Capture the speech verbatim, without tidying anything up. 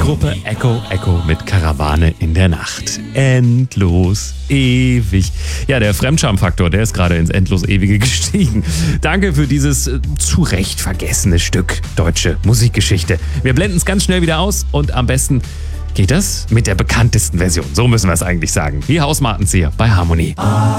Gruppe Echo Echo mit Karawane in der Nacht. Endlos, ewig. Ja, der Fremdschamfaktor, der ist gerade ins endlos Ewige gestiegen. Danke für dieses äh, zu Recht vergessene Stück deutsche Musikgeschichte. Wir blenden es ganz schnell wieder aus und am besten geht das mit der bekanntesten Version. So müssen wir es eigentlich sagen. Wie Hausmartenzieher bei Harmonie.